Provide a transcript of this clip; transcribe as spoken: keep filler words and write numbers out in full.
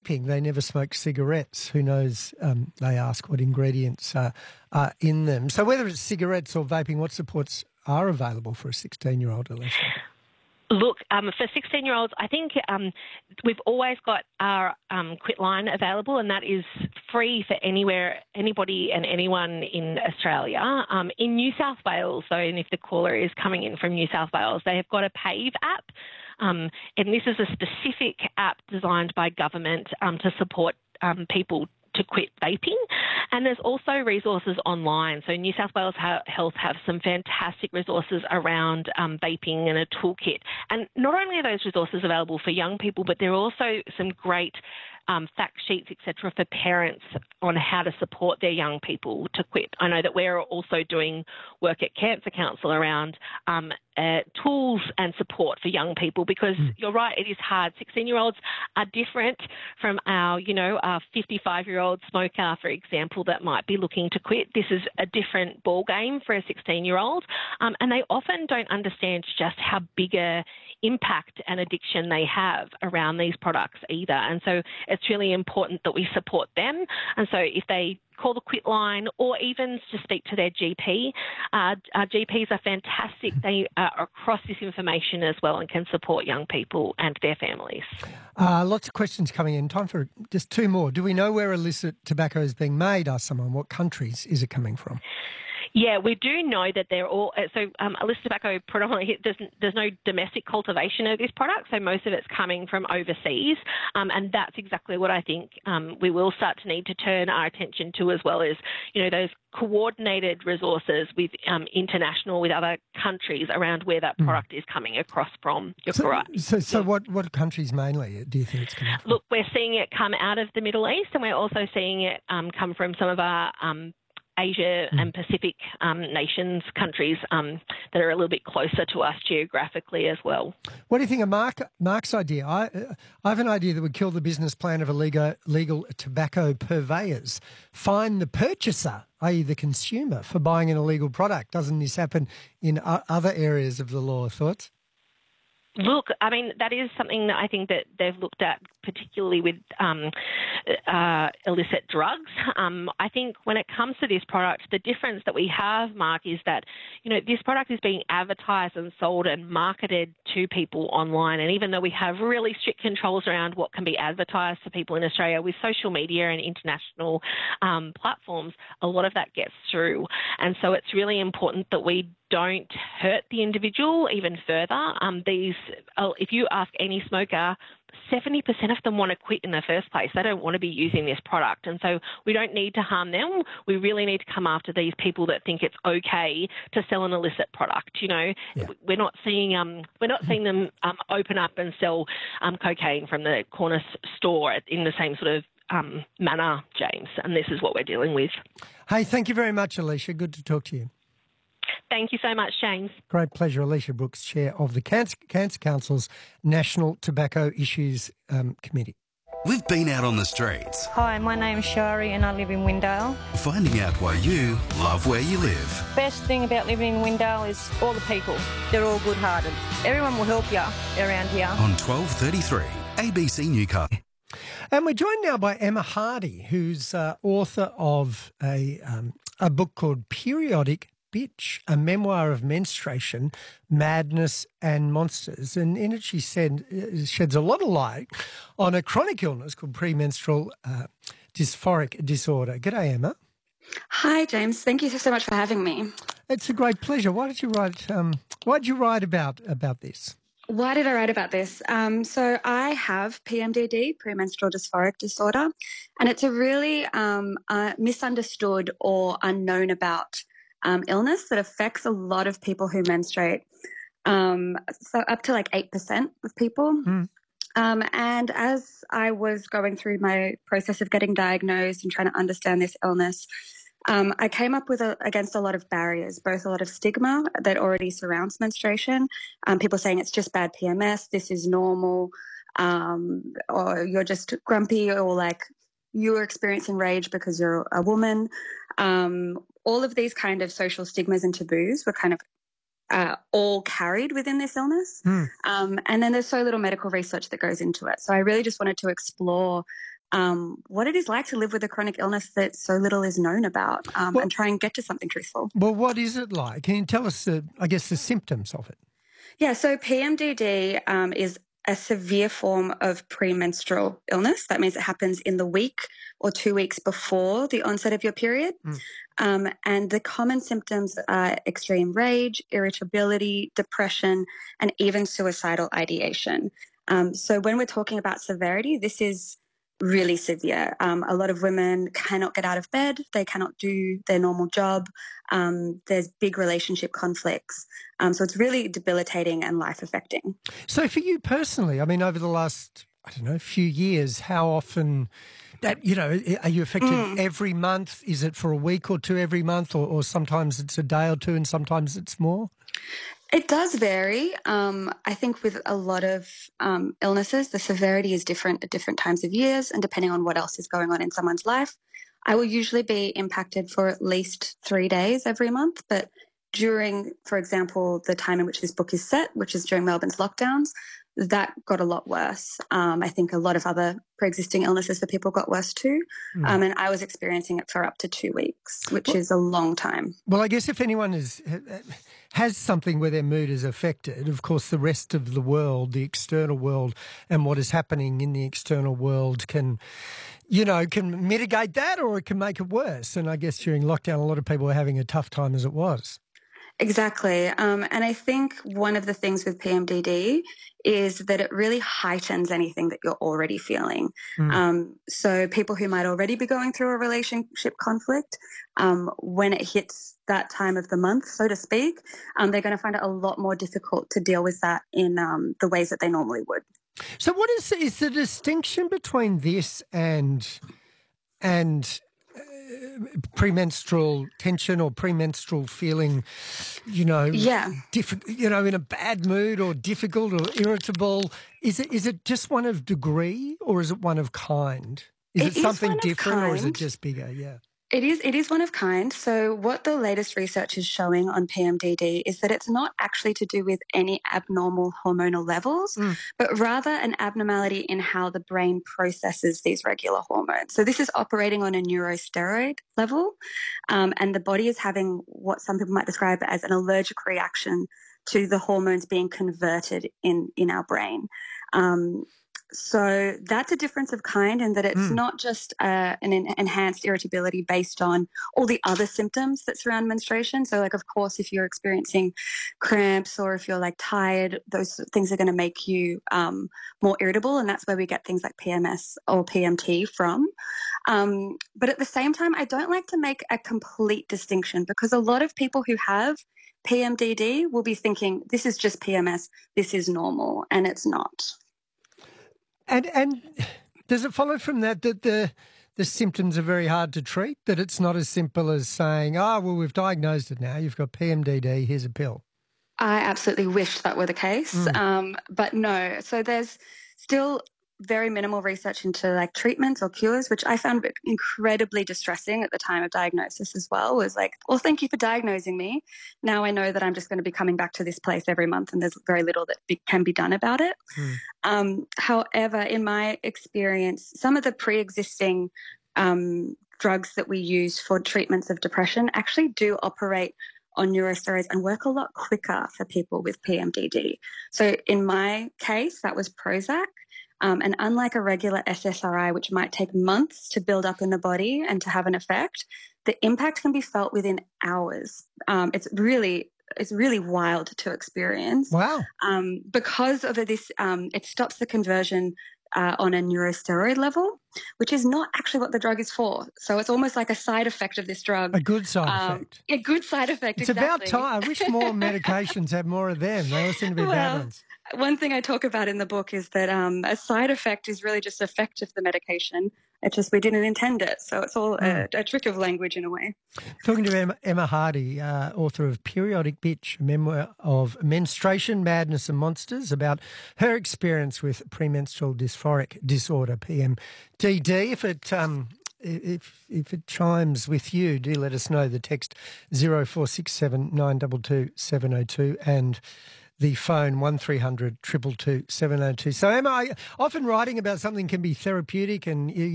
vaping. They never smoke cigarettes. Who knows? Um, they ask what ingredients are, are in them. So whether it's cigarettes or vaping, what supports are available for a sixteen-year-old, Alicia? Look, um, for sixteen-year-olds, I think um, we've always got our um, Quit line available, and that is free for anywhere, anybody and anyone in Australia. Um, in New South Wales, though, and if the caller is coming in from New South Wales, they have got a PAVE app, um, and this is a specific app designed by government um, to support um, people to quit vaping. And there's also resources online. So New South Wales Health have some fantastic resources around um, vaping and a toolkit. And not only are those resources available for young people, but there are also some great um, fact sheets, et cetera, for parents on how to support their young people to quit. I know that we're also doing work at Cancer Council around um, uh, tools and support for young people, because mm. you're right, it is hard. sixteen-year-olds are different from our, you know, our fifty-five-year-old smoker, for example, that might be looking to quit. This is a different ball game for a sixteen-year-old, um, and they often don't understand just how big a impact and addiction they have around these products either. And so it's really important that we support them. And so if they call the Quit line or even to speak to their G P, uh, our G Ps are fantastic. They are across this information as well and can support young people and their families. Uh, lots of questions coming in. Time for just two more. Do we know where illicit tobacco is being made? Asked someone. What countries is it coming from? Yeah, we do know that they're all – so um, illicit tobacco predominantly – there's, there's no domestic cultivation of this product, so most of it's coming from overseas, um, and that's exactly what I think um, we will start to need to turn our attention to, as well as, you know, those coordinated resources with um, international, with other countries around where that product mm. is coming across from. You're so, correct. So, so what, what countries mainly do you think it's coming from? Look, we're seeing it come out of the Middle East, and we're also seeing it um, come from some of our um, Asia mm. and Pacific um, nations, countries um, that are a little bit closer to us geographically as well. What do you think of Mark, Mark's idea? I, uh, I have an idea that would kill the business plan of illegal legal tobacco purveyors. Fine the purchaser, that is the consumer, for buying an illegal product. Doesn't this happen in o- other areas of the law? Thoughts? Look, I mean, that is something that I think that they've looked at, particularly with um, uh, illicit drugs. Um, I think when it comes to this product, the difference that we have, Mark, is that, you know, this product is being advertised and sold and marketed to people online. And even though we have really strict controls around what can be advertised to people in Australia with social media and international um, platforms, a lot of that gets through. And so it's really important that we don't hurt the individual even further. Um, these, uh, if you ask any smoker, seventy percent of them want to quit in the first place. They don't want to be using this product. And so we don't need to harm them. We really need to come after these people that think it's okay to sell an illicit product. You know, yeah. we're not seeing um, we're not seeing them um, open up and sell um, cocaine from the corner store in the same sort of um, manner, James. And this is what we're dealing with. Hey, thank you very much, Alicia. Good to talk to you. Thank you so much, James. Great pleasure. Alicia Brooks, Chair of the Cancer, Cancer Council's National Tobacco Issues um, Committee. We've been out on the streets. Hi, my name's Shari and I live in Windale. Finding out why you love where you live. Best thing about living in Windale is all the people. They're all good-hearted. Everyone will help you around here. On twelve thirty-three, A B C Newcastle. And we're joined now by Emma Hardy, who's uh, author of a, um, a book called Periodic Bitch, a memoir of menstruation, madness and monsters. And in it she said, uh, sheds a lot of light on a chronic illness called premenstrual uh, dysphoric disorder. G'day, Emma. Hi, James. Thank you so much for having me. It's a great pleasure. Why did you write, um, why did you write about, about this? Why did I write about this? Um, so I have P M D D, premenstrual dysphoric disorder, and it's a really um, uh, misunderstood or unknown about Um, illness that affects a lot of people who menstruate, um, so up to like eight percent of people. Mm. Um, and as I was going through my process of getting diagnosed and trying to understand this illness, um, I came up with a, against a lot of barriers, both a lot of stigma that already surrounds menstruation, um, people saying it's just bad P M S, this is normal, um, or you're just grumpy, or like you're experiencing rage because you're a woman. Um, all of these kind of social stigmas and taboos were kind of uh, all carried within this illness. Mm. Um, and then there's so little medical research that goes into it. So I really just wanted to explore um, what it is like to live with a chronic illness that so little is known about, um, Well- and try and get to something truthful. Well, what is it like? Can you tell us, the, I guess, the symptoms of it? Yeah, so P M D D um, is a severe form of premenstrual illness. That means it happens in the week or two weeks before the onset of your period. Mm. Um, and the common symptoms are extreme rage, irritability, depression, and even suicidal ideation. Um, so when we're talking about severity, this is really severe. Um, a lot of women cannot get out of bed. They cannot do their normal job. Um, there's big relationship conflicts. Um, so it's really debilitating and life affecting. So for you personally, I mean, over the last, I don't know, few years, how often that, you know, are you affected Mm. every month? Is it for a week or two every month, or, or sometimes it's a day or two and sometimes it's more? It does vary. Um, I think with a lot of um, illnesses, the severity is different at different times of years and depending on what else is going on in someone's life. I will usually be impacted for at least three days every month, but during, for example, the time in which this book is set, which is during Melbourne's lockdowns, that got a lot worse. Um, I think a lot of other pre-existing illnesses for people got worse too. Mm. Um, and I was experiencing it for up to two weeks, which Well- is a long time. Well, I guess if anyone is has something where their mood is affected, of course, the rest of the world, the external world, and what is happening in the external world can, you know, can mitigate that or it can make it worse. And I guess during lockdown, a lot of people were having a tough time as it was. Exactly. Um, and I think one of the things with P M D D is that it really heightens anything that you're already feeling. Mm. Um, so people who might already be going through a relationship conflict, um, when it hits that time of the month, so to speak, um, they're going to find it a lot more difficult to deal with that in um, the ways that they normally would. So what is is the distinction between this and and uh, premenstrual tension or premenstrual feeling, you know, Yeah. diff- you know, in a bad mood or difficult or irritable? Is it is it just one of degree or is it one of kind? Is it, It is something one of different or is it kind. just bigger? Yeah. It is it is one of kind. So what the latest research is showing on P M D D is that it's not actually to do with any abnormal hormonal levels, Mm. but rather an abnormality in how the brain processes these regular hormones. So this is operating on a neurosteroid level, um, and the body is having what some people might describe as an allergic reaction to the hormones being converted in, in our brain. Um, So that's a difference of kind in that it's Mm. not just uh, an en- enhanced irritability based on all the other symptoms that surround menstruation. So, like, of course, if you're experiencing cramps or if you're like tired, those things are going to make you um, more irritable. And that's where we get things like P M S or P M T from. Um, but at the same time, I don't like to make a complete distinction because a lot of people who have P M D D will be thinking, this is just P M S, this is normal, and it's not. And and does it follow from that that the the symptoms are very hard to treat? That it's not as simple as saying, "Oh, well, we've diagnosed it now. You've got P M D D. Here's a pill." I absolutely wish that were the case. Mm. Um, but no. So there's still very minimal research into like treatments or cures, which I found incredibly distressing at the time of diagnosis as well. Was like, well, thank you for diagnosing me. Now I know that I'm just going to be coming back to this place every month and there's very little that be, can be done about it. Mm. Um, however, in my experience, some of the pre-existing um, drugs that we use for treatments of depression actually do operate on neurosteroids and work a lot quicker for people with P M D D. So in my case, that was Prozac. Um, and unlike a regular S S R I, which might take months to build up in the body and to have an effect, the impact can be felt within hours. Um, it's really it's really wild to experience. Wow. Um, because of this, um, it stops the conversion uh, on a neurosteroid level, which is not actually what the drug is for. So it's almost like a side effect of this drug. A good side Um, effect. a good side effect, It's exactly. about time. I wish more medications had more of them. They all seem to be bad Well, ones. One thing I talk about in the book is that um, a side effect is really just effect of the medication. It's just we didn't intend it. So it's all Mm. a, a trick of language in a way. Talking to Emma, Emma Hardy, uh, author of Periodic Bitch, a memoir of menstruation, madness and monsters, about her experience with premenstrual dysphoric disorder, P M D D. If it um, if if it chimes with you, do let us know. The text zero four six seven nine two two seven zero two and the phone one three hundred two two two seven zero two. So, Emma, I, often writing about something can be therapeutic and you